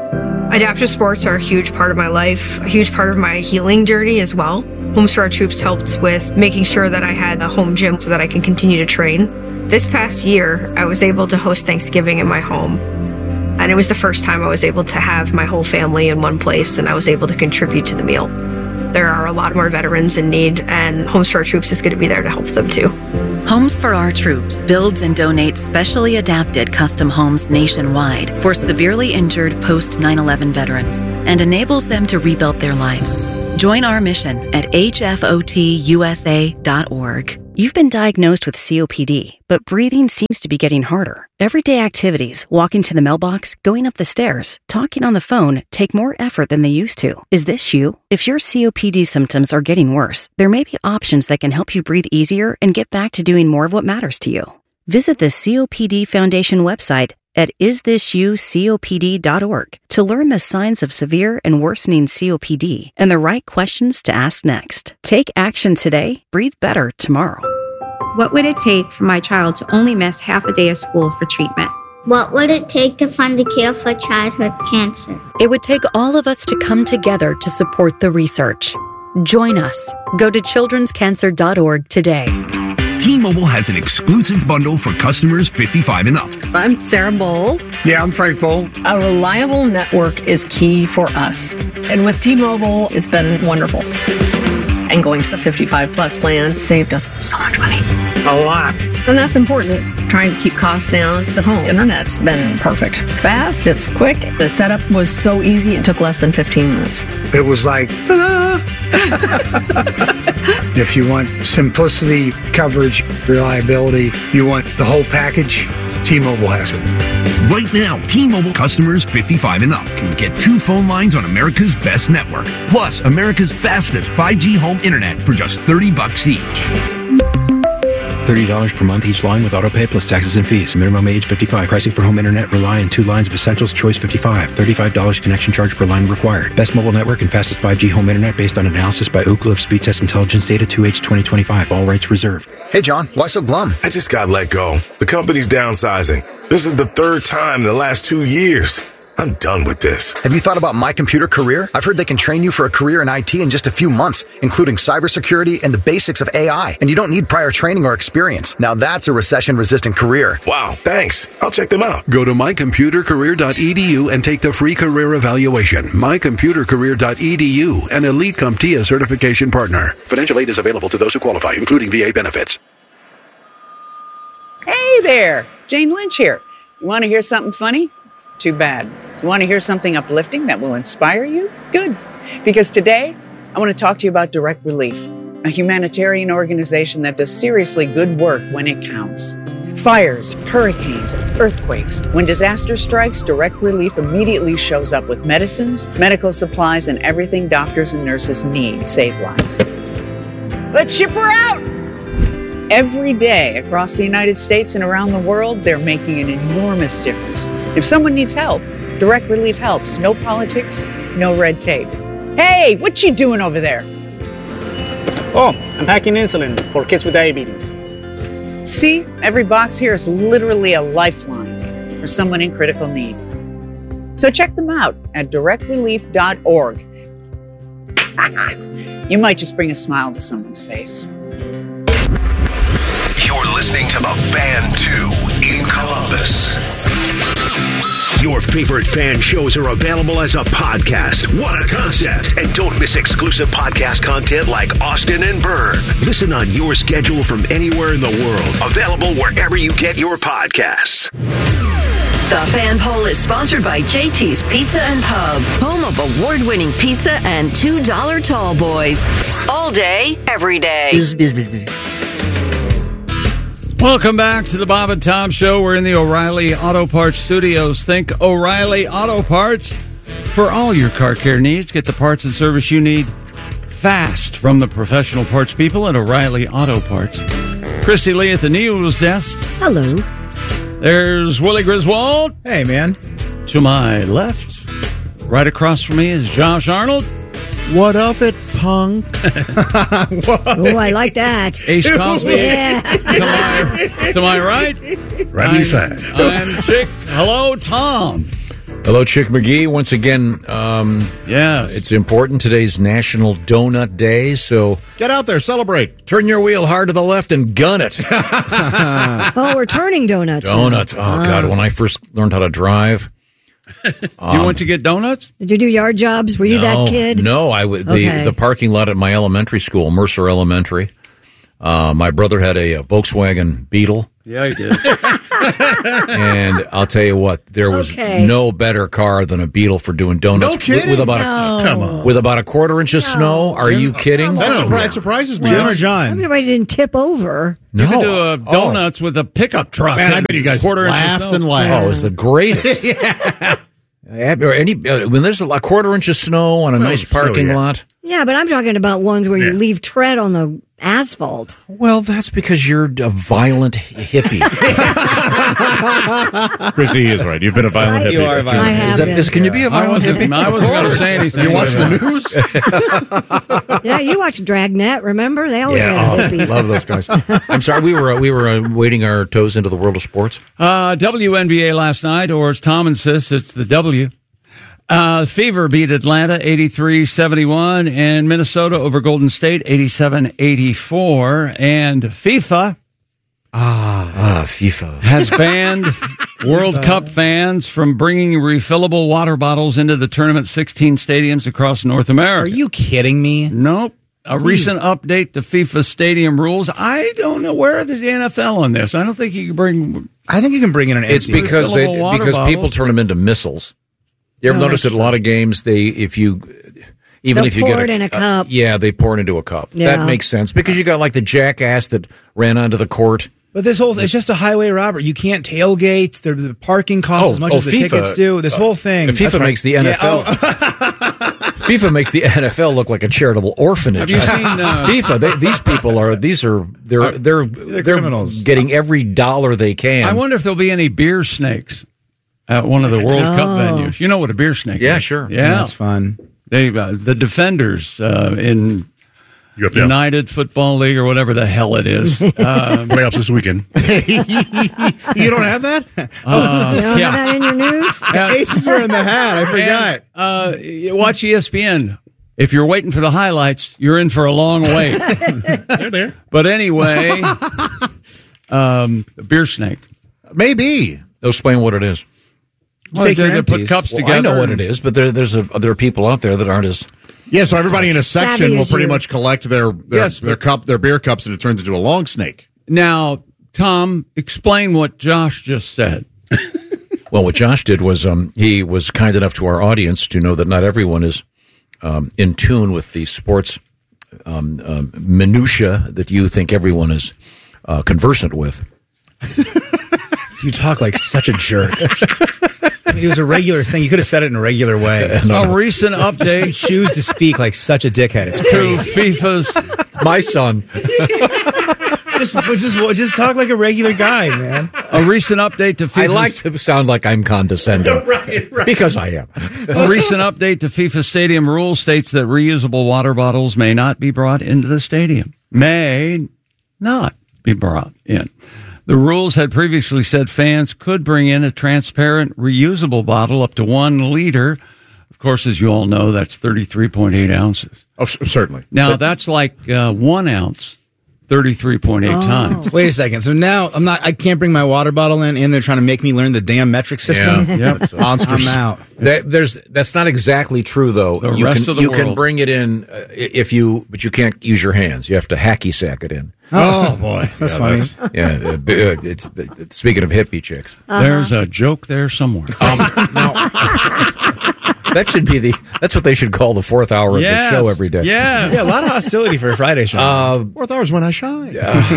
Adaptive sports are a huge part of my life, a huge part of my healing journey as well. Homes for Our Troops helped with making sure that I had a home gym so that I can continue to train. This past year, I was able to host Thanksgiving in my home. And it was the first time I was able to have my whole family in one place, and I was able to contribute to the meal. There are a lot more veterans in need, and Homes for Our Troops is going to be there to help them too. Homes for Our Troops builds and donates specially adapted custom homes nationwide for severely injured post 9/11 veterans and enables them to rebuild their lives. Join our mission at hfotusa.org. You've been diagnosed with COPD, but breathing seems to be getting harder. Everyday activities, walking to the mailbox, going up the stairs, talking on the phone, take more effort than they used to. Is this you? If your COPD symptoms are getting worse, there may be options that can help you breathe easier and get back to doing more of what matters to you. Visit the COPD Foundation website at isthisyoucopd.org to learn the signs of severe and worsening COPD and the right questions to ask next. Take action today, breathe better tomorrow. What would it take for my child to only miss half a day of school for treatment? What would it take to find a cure for childhood cancer? It would take all of us to come together to support the research. Join us. Go to childrenscancer.org today. T-Mobile has an exclusive bundle for customers 55 and up. I'm Sarah Bowl. Yeah, I'm Frank Bowl. A reliable network is key for us. And with T-Mobile, it's been wonderful. And going to the 55 plus plan saved us so much money. A lot. And that's important. Trying to keep costs down. The home internet's been perfect. It's fast, it's quick. The setup was so easy, it took less than 15 minutes. It was like, If you want simplicity, coverage, reliability, you want the whole package, T-Mobile has it. Right now, T-Mobile customers 55 and up can get 2 phone lines on America's best network, plus America's fastest 5G home internet for just $30 each. $30 per month each line with autopay plus taxes and fees. Minimum age 55. Pricing for home internet rely on 2 lines of essentials. Choice 55. $35 connection charge per line required. Best mobile network and fastest 5G home internet based on analysis by Ookla of Speed Test Intelligence data 2H 2025. All rights reserved. Hey, John, why so glum? I just got let go. The company's downsizing. This is the 3rd time in the last 2 years. I'm done with this. Have you thought about My Computer Career? I've heard they can train you for a career in IT in just a few months, including cybersecurity and the basics of AI. And you don't need prior training or experience. Now that's a recession-resistant career. Wow, thanks. I'll check them out. Go to mycomputercareer.edu and take the free career evaluation. Mycomputercareer.edu, an Elite CompTIA certification partner. Financial aid is available to those who qualify, including VA benefits. Hey there, Jane Lynch here. You want to hear something funny? Too bad. You want to hear something uplifting that will inspire you? Good. Because today, I want to talk to you about Direct Relief, a humanitarian organization that does seriously good work when it counts. Fires, hurricanes, earthquakes. When disaster strikes, Direct Relief immediately shows up with medicines, medical supplies, and everything doctors and nurses need to save lives. Let's ship her out! Every day across the United States and around the world, they're making an enormous difference. If someone needs help, Direct Relief helps. No politics, no red tape. Hey, what you doing over there? Oh, I'm packing insulin for kids with diabetes. See, every box here is literally a lifeline for someone in critical need. So check them out at directrelief.org. You might just bring a smile to someone's face. You're listening to The Fan 2 in Columbus. Your favorite fan shows are available as a podcast. What a concept! And don't miss exclusive podcast content like Austin and Byrne. Listen on your schedule from anywhere in the world. Available wherever you get your podcasts. The Fan Poll is sponsored by JT's Pizza and Pub, home of award-winning pizza and $2 tall boys. All day, every day. Welcome back to the Bob and Tom Show. We're in the O'Reilly Auto Parts studios. Think O'Reilly Auto Parts for all your car care needs. Get the parts and service you need fast from the professional parts people at O'Reilly Auto Parts. Christy Lee at the news desk. Hello. There's Willie Griswold. Hey, man. To my left, right across from me is Josh Arnold. What of it, punk? Oh, I like that. Ace Cosby. Yeah. To my right. Right beside. I'm Chick. Hello, Tom. Hello, Chick McGee. Once again, it's important. Today's National Donut Day, so get out there, celebrate. Turn your wheel hard to the left and gun it. Oh, we're turning donuts. Donuts. Oh, God. When I first learned how to drive. You went to get donuts? Did you do yard jobs? Were you that kid? No, I would. The parking lot at my elementary school, Mercer Elementary. My brother had a Volkswagen Beetle. Yeah, he did. And I'll tell you what, there was no better car than a Beetle for doing donuts. No kidding? With about a quarter inch of snow. Are you kidding? That surprises me. Jim or John? Everybody didn't tip over. No. You could do donuts with a pickup truck. Man, I bet you guys laughed and laughed. Oh, it was the greatest. When there's a quarter inch of snow on a nice parking lot. Yeah, but I'm talking about ones where you leave tread on the asphalt. Well, that's because you're a violent hippie. Christy is right. You've been a violent hippie. You are a violent hippie. Can you be a violent hippie? I wasn't going to say anything. You watch the news? Yeah, you watch Dragnet, remember? They always had hippies. Love those guys. I'm sorry, we were wading our toes into the world of sports. WNBA last night, or as Tom insists, it's the W. Fever beat Atlanta 83-71, and Minnesota over Golden State 87-84. And FIFA FIFA has banned World Cup fans from bringing refillable water bottles into the tournament's 16 stadiums across North America. Are you kidding me? Nope. A recent update to FIFA stadium rules. I don't know where the NFL on this. I don't think you can bring. I think you can bring in an. It's because people turn them into missiles. You ever notice at a lot of games if you get it in a cup. They pour it into a cup. Yeah. That makes sense because you got like the jackass that ran onto the court. But this whole it's just a highway robbery. You can't tailgate. The parking costs as much as the FIFA, tickets do. This whole thing. FIFA makes the NFL. FIFA makes the NFL look like a charitable orphanage. Have you seen FIFA? They're criminals. Getting every dollar they can. I wonder if there'll be any beer snakes at one of the World Cup venues. You know what a beer snake is? Yeah, sure. Yeah, that's fun. They the defenders in United Football League or whatever the hell it is. Playoffs this weekend. You don't have that? You don't have that in your news? Aces were in the hat. I forgot. And, watch ESPN. If you're waiting for the highlights, you're in for a long wait. They're there. But anyway, beer snake. Maybe. Explain what it is. Well, they put cups together. I know what it is, but there are people out there that aren't as. Yeah, so everybody in a section will pretty much collect their beer cups, and it turns into a long snake. Now, Tom, explain what Josh just said. Well, what Josh did was he was kind enough to our audience to know that not everyone is in tune with the sports minutia that you think everyone is conversant with. You talk like such a jerk. It was a regular thing. You could have said it in a regular way. A recent update. You choose to speak like such a dickhead. It's crazy. FIFA's my son. Just talk like a regular guy, man. A recent update to FIFA's. I like to sound like I'm condescending. Right. Because I am. A recent update to FIFA stadium rules states that reusable water bottles may not be brought into the stadium. May not be brought in. The rules had previously said fans could bring in a transparent, reusable bottle up to 1 liter. Of course, as you all know, that's 33.8 ounces. Oh, certainly. Now, that's like 1 ounce, 33.8 times. Wait a second. So now I can't bring my water bottle in, and they're trying to make me learn the damn metric system? Yeah. Yep. Monsters. I'm out. That's not exactly true, though. You can bring it in but you can't use your hands. You have to hacky sack it in. Oh boy, that's funny. It's speaking of hippie chicks. There's a joke there somewhere. Now, that's what they should call the fourth hour of the show every day. Yeah, a lot of hostility for a Friday show. Fourth hour is when I shine.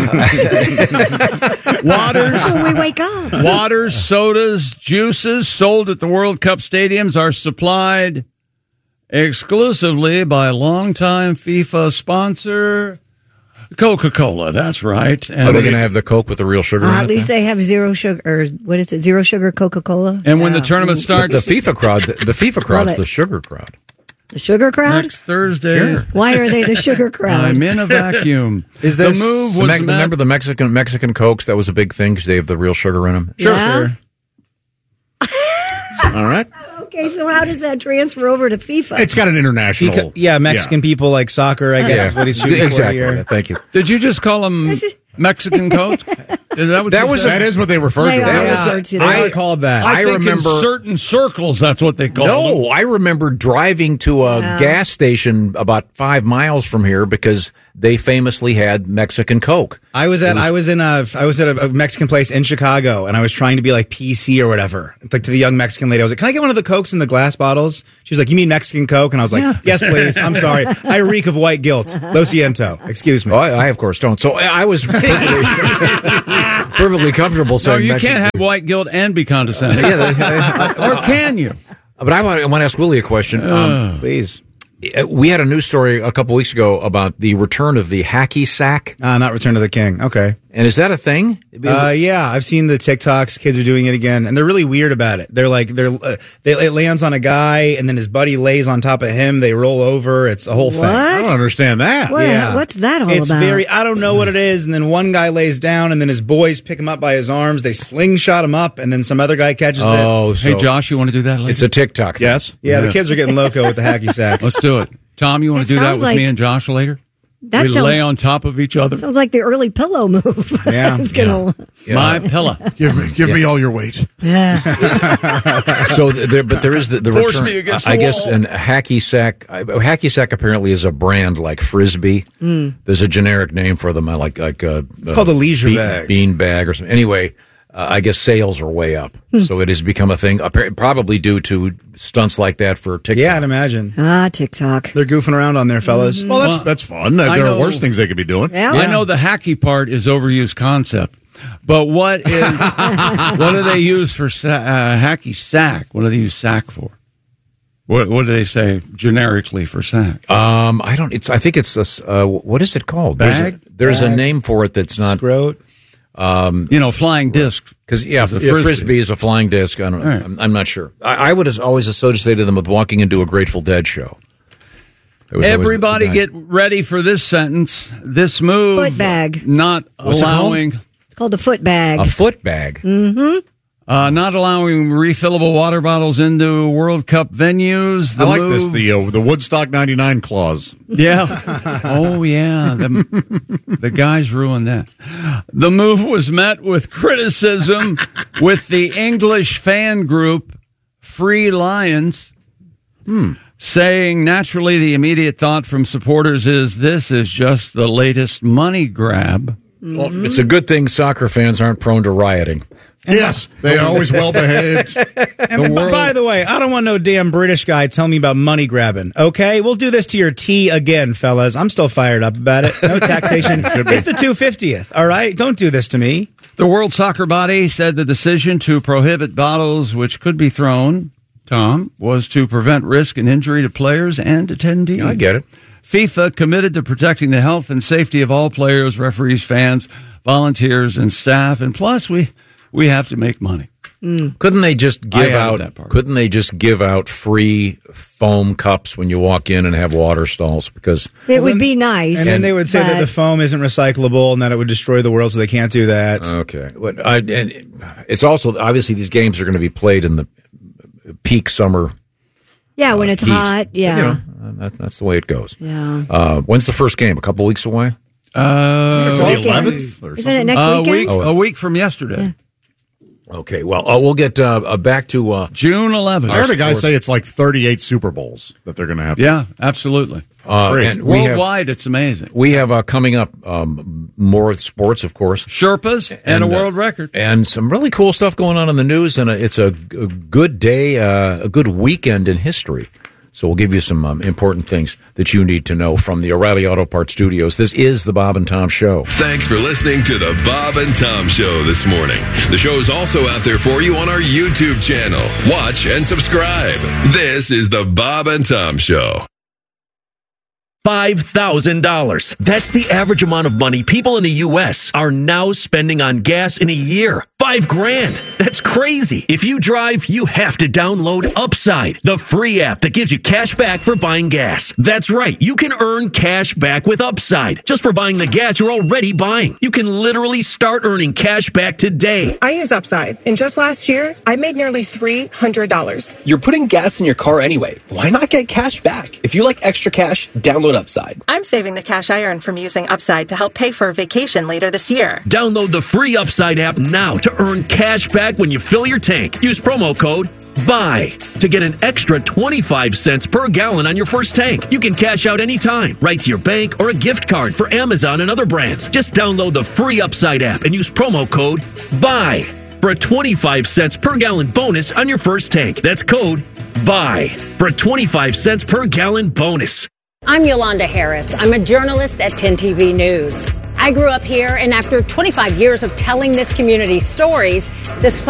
Waters, when we wake up. Waters, sodas, juices sold at the World Cup stadiums are supplied exclusively by longtime FIFA sponsor Coca-Cola. That's right. And are they going to have the Coke with the real sugar in it? At least they have zero sugar, or what is it? Zero sugar Coca-Cola. And when the tournament starts, the FIFA crowd's the sugar crowd. The sugar crowd? Next Thursday. Sure. Why are they the sugar crowd? I'm in a vacuum. Is this the move was remember the Mexican Cokes? That was a big thing because they have the real sugar in them. Sure. All right. Okay, so how does that transfer over to FIFA? It's got an international. Mexican people like soccer, I guess is what he's shooting exactly. for here. Yeah, thank you. Did you just call them Mexican Coke? Is that what that is what they refer to. They called that. I remember in certain circles that's what they call them. No, I remember driving to a gas station about 5 miles from here because they famously had Mexican Coke. I was at a Mexican place in Chicago, and I was trying to be like PC or whatever. Like to the young Mexican lady, I was like, "Can I get one of the Cokes in the glass bottles?" She was like, "You mean Mexican Coke?" And I was like, "Yes, please. I'm sorry. I reek of white guilt. Lo siento. Excuse me." Oh, I of course don't. So I was perfectly comfortable saying. No, you Mexican. can't have white guilt and be condescending. Or can you? But I want to ask Willie a question. Please. We had a news story a couple weeks ago about the return of the hacky sack. Not Return of the King. Okay. And is that a thing? Yeah, I've seen the TikToks. Kids are doing it again, and they're really weird about it. They're like, it lands on a guy, and then his buddy lays on top of him. They roll over. It's a whole thing. I don't understand that. What's that all about? It's I don't know what it is. And then one guy lays down, and then his boys pick him up by his arms. They slingshot him up, and then some other guy catches it. Hey, Josh, you want to do that later? It's a TikTok thing. Yes. Yeah, the kids are getting loco with the hacky sack. Let's do it. Tom, you want to do that with me and Josh later? We lay on top of each other. Sounds like the early pillow move. Yeah. My pillow. Give me all your weight. Yeah. So there is the Force return. me against I the guess wall. and hacky sack. Hacky sack apparently is a brand like Frisbee. There's a generic name for them, like it's called a leisure bag, bean bag, or something. Anyway. I guess sales are way up, so it has become a thing, probably due to stunts like that for TikTok. Yeah, I'd imagine. TikTok. They're goofing around on there, fellas. Well, that's fun. There are worse things they could be doing. Yeah. I know the hacky part is overused concept, but what do they use for hacky sack? What do they use sack for? What do they say generically for sack? I don't. I think it's what is it called? Bag? There's a name for it that's not. Scrote. Flying disc. Because frisbee is a flying disc. I don't know. Right. I'm not sure. I would always associated them with walking into a Grateful Dead show. Everybody get ready for this sentence. This move. Foot bag. Not allowing. It's called a foot bag. A foot bag. Mm-hmm. Not allowing refillable water bottles into World Cup venues. I like this, the Woodstock 99 clause. Yeah. Oh, yeah. The guys ruined that. The move was met with criticism with the English fan group Free Lions, saying naturally the immediate thought from supporters is this is just the latest money grab. Well, it's a good thing soccer fans aren't prone to rioting. Yes, they are always well behaved. And by the way, I don't want no damn British guy telling me about money grabbing. Okay, we'll do this to your tea again, fellas. I'm still fired up about it. No taxation. It's the 250th. All right, don't do this to me. The World Soccer Body said the decision to prohibit bottles which could be thrown, Tom, was to prevent risk and injury to players and attendees. I get it. FIFA committed to protecting the health and safety of all players, referees, fans, volunteers, and staff. And plus, we have to make money. Couldn't they just give out? Couldn't they just give out free foam cups when you walk in and have water stalls? Because it would be nice. And then they would say that the foam isn't recyclable and that it would destroy the world, so they can't do that. Okay, and it's also obviously these games are going to be played in the peak summer. Yeah, when it's heat. hot. Yeah, that's the way it goes. Yeah. When's the first game? A couple weeks away. It's the 11th. Isn't it next weekend? A week from yesterday. Yeah. Okay, well, we'll get back to June 11th. I heard a guy say it's like 38 Super Bowls that they're going to have. Yeah, absolutely. And worldwide, it's amazing. We have coming up more sports, of course. Sherpas and a world record. And some really cool stuff going on in the news, and it's a good day, a good weekend in history. So we'll give you some important things that you need to know from the O'Reilly Auto Parts Studios. This is the Bob and Tom Show. Thanks for listening to the Bob and Tom Show this morning. The show is also out there for you on our YouTube channel. Watch and subscribe. This is the Bob and Tom Show. $5,000. That's the average amount of money people in the U.S. are now spending on gas in a year. $5,000. That's crazy. If you drive, you have to download Upside, the free app that gives you cash back for buying gas. That's right. You can earn cash back with Upside just for buying the gas you're already buying. You can literally start earning cash back today. I use Upside, and just last year, I made nearly $300. You're putting gas in your car anyway. Why not get cash back? If you like extra cash, download Upside. I'm saving the cash I earn from using Upside to help pay for a vacation later this year. Download the free Upside app now to earn cash back when you fill your tank. Use promo code BUY to get an extra 25 cents per gallon on your first tank. You can cash out anytime, right to your bank or a gift card for Amazon and other brands. Just download the free Upside app and use promo code BUY for a 25 cents per gallon bonus on your first tank. That's code BUY for a 25 cents per gallon bonus. I'm Yolanda Harris. I'm a journalist at 10 TV News. I grew up here, and after 25 years of telling this community's stories, this